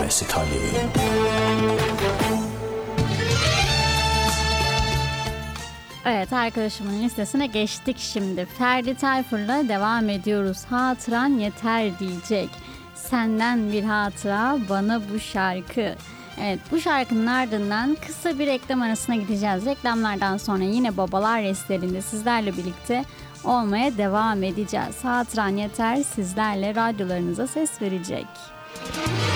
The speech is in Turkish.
resitali. Evet, arkadaşımın listesine geçtik şimdi. Ferdi Tayfur'la devam ediyoruz. Hatıran yeter diyecek. Senden bir hatıra, bana bu şarkı. Evet, bu şarkının ardından kısa bir reklam arasına gideceğiz. Reklamlardan sonra yine Babalar Restlerinde sizlerle birlikte olmaya devam edeceğiz. Hatıran yeter sizlerle radyolarınıza ses verecek.